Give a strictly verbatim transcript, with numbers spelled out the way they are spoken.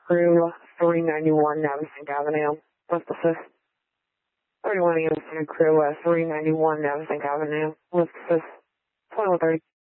crew, three ninety-one Navesink Avenue. What's the fifth? thirty-one Eastern crew, uh, three ninety-one Navesink Avenue. What's the fifth? twenty-one thirty.